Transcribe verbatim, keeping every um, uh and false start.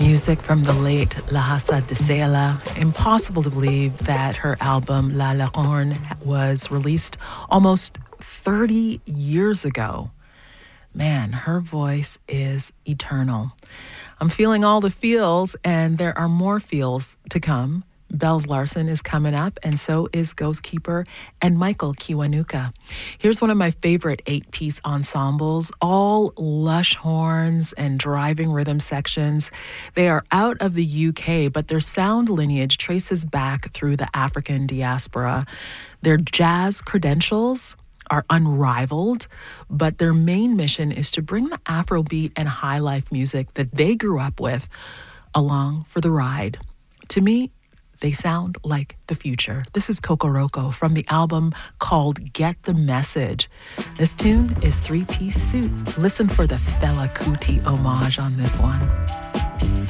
Music from the late Lahasa Desela. Impossible to believe that her album La Lacune was released almost thirty years ago. Man, her voice is eternal. I'm feeling all the feels, and there are more feels to come. Bells Larson is coming up, and so is Ghost Keeper and Michael Kiwanuka. Here's one of my favorite eight-piece ensembles, all lush horns and driving rhythm sections. They are out of the U K, but their sound lineage traces back through the African diaspora. Their jazz credentials are unrivaled, but their main mission is to bring the Afrobeat and high life music that they grew up with along for the ride. To me, they sound like the future. This is Kokoroko from the album called Get the Message. This tune is Three Piece Suit. Listen for the Fela Kuti homage on this one.